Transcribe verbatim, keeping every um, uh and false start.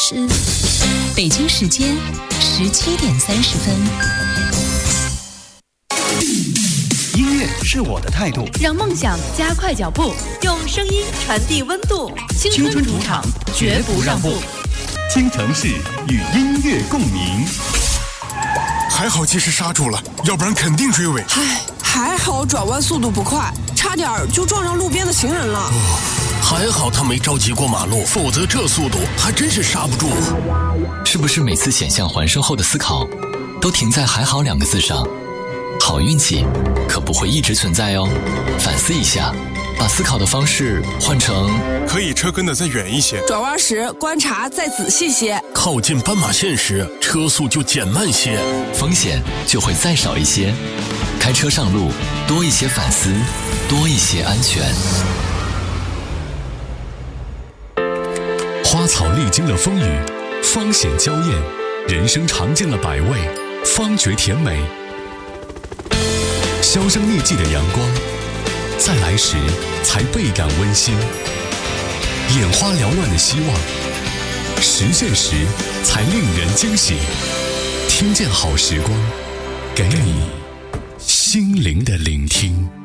是。北京时间十七点三十分。 音乐是我的态度， 让梦想加快脚步，用声音传递温度。青春主场，绝不让步。 京城市与音乐共鸣。 还好及时刹住了，要不然肯定追尾。 唉，还好转弯速度不快，差点就撞上路边的行人了。 哦，还好他没着急过马路，否则这速度还真是刹不住。 是不是每次险象环生后的思考，都停在还好两个字上？好运气可不会一直存在哦，反思一下，把思考的方式换成可以车跟得再远一些， 转弯时观察再仔细些， 靠近斑马线时车速就减慢些， 风险就会再少一些。开车上路多一些反思，多一些安全。 花草历经了风雨，方显娇艳；人生尝尽了百味，方觉甜美。销声匿迹的阳光，再来时才倍感温馨；眼花缭乱的希望，实现时才令人惊喜。听见好时光，给你心灵的聆听。